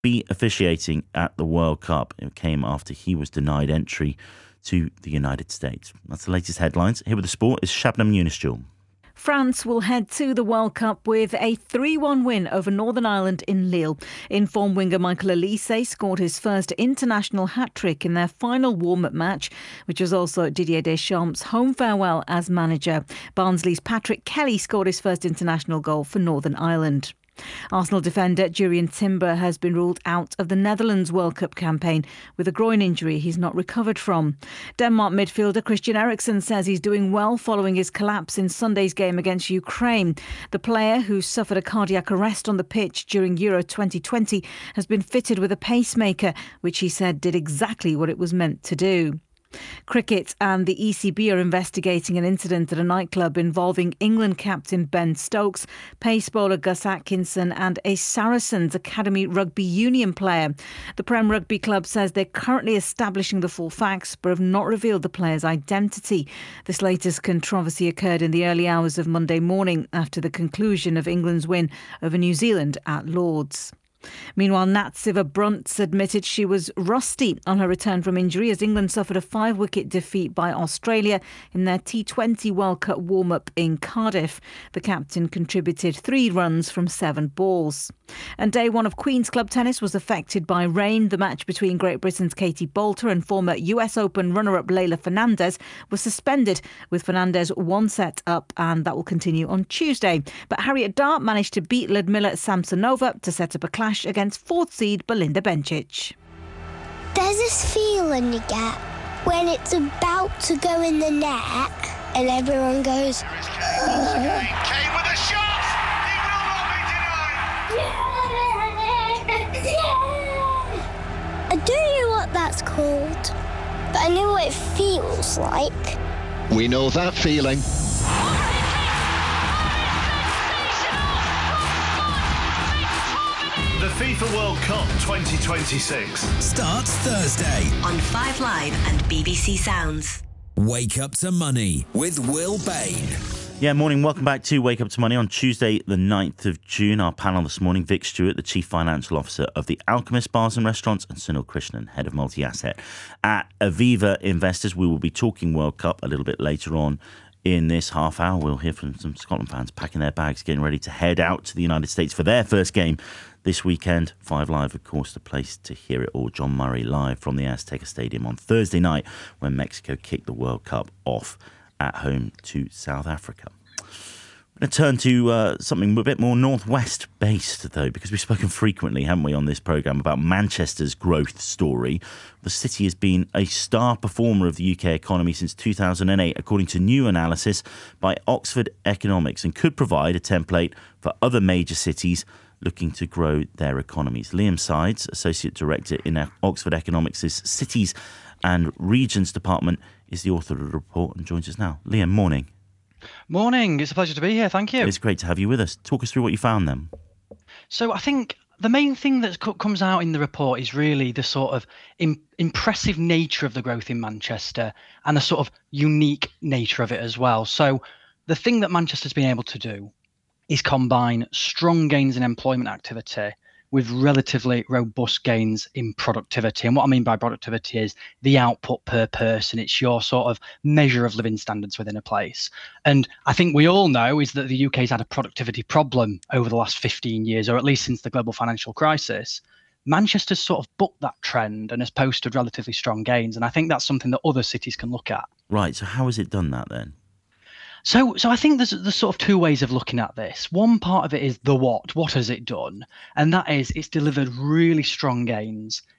be officiating at the World Cup. It came after he was denied entry to the United States. That's the latest headlines. Here with the sport is Shabnam Yunus-Jul. France will head to the World Cup with a 3-1 win over Northern Ireland in Lille. Informed winger Michael Olise scored his first international hat-trick in their final warm-up match, which was also Didier Deschamps' home farewell as manager. Barnsley's Patrick Kelly scored his first international goal for Northern Ireland. Arsenal defender Jurrien Timber has been ruled out of the Netherlands World Cup campaign with a groin injury he's not recovered from. Denmark midfielder Christian Eriksen says he's doing well following his collapse in Sunday's game against Ukraine. The player, who suffered a cardiac arrest on the pitch during Euro 2020, has been fitted with a pacemaker, which he said did exactly what it was meant to do. Cricket and the ECB are investigating an incident at a nightclub involving England captain Ben Stokes, pace bowler Gus Atkinson and a Saracens Academy rugby union player. The Prem Rugby Club says they're currently establishing the full facts but have not revealed the player's identity. This latest controversy occurred in the early hours of Monday morning after the conclusion of England's win over New Zealand at Lord's. Meanwhile, Nat Sciver-Brunt admitted she was rusty on her return from injury as England suffered a 5-wicket defeat by Australia in their T20 World Cup warm-up in Cardiff. The captain contributed 3 runs from 7 balls. And day one of Queen's Club tennis was affected by rain. The match between Great Britain's Katie Boulter and former US Open runner-up Leylah Fernandez was suspended, with Fernandez 1 set up, and that will continue on Tuesday. But Harriet Dart managed to beat Ludmila Samsonova to set up a clash against 4th seed Belinda Bencic. There's this feeling you get when it's about to go in the net and everyone goes, Kane with a shot! He will not be denied! yeah! I don't know what that's called, but I know what it feels like. We know that feeling. The FIFA World Cup 2026 starts Thursday on 5 Live and BBC Sounds. Wake Up to Money with Will Bain. Yeah, morning. Welcome back to Wake Up to Money on Tuesday, the 9th of June. Our panel this morning, Vic Stewart, the Chief Financial Officer of the Alchemist Bars and Restaurants, and Sunil Krishnan, Head of Multi-Asset at Aviva Investors. We will be talking World Cup a little bit later on in this half hour. We'll hear from some Scotland fans packing their bags, getting ready to head out to the United States for their first game this weekend. 5 Live, of course, the place to hear it all. John Murray live from the Azteca Stadium on Thursday night when Mexico kicked the World Cup off at home to South Africa. I'm going to turn to something a bit more northwest based, though, because we've spoken frequently, haven't we, on this programme about Manchester's growth story. The city has been a star performer of the UK economy since 2008, according to new analysis by Oxford Economics, and could provide a template for other major cities looking to grow their economies. Liam Sides, Associate Director in Oxford Economics' Cities and Regions Department, is the author of the report and joins us now. Liam, morning. Morning. It's a pleasure to be here. Thank you. It's great to have you with us. Talk us through what you found then. So I think the main thing that comes out in the report is really the sort of impressive nature of the growth in Manchester and the sort of unique nature of it as well. So the thing that Manchester's been able to do is combine strong gains in employment activity with relatively robust gains in productivity. And what I mean by productivity is the output per person. It's your sort of measure of living standards within a place. And I think we all know is that the UK's had a productivity problem over the last 15 years, or at least since the global financial crisis. Manchester's sort of bucked that trend and has posted relatively strong gains. And I think that's something that other cities can look at. Right. So how has it done that then? So I think there's sort of 2 ways of looking at this. One part of it is the what. What has it done? And that is it's delivered really strong gains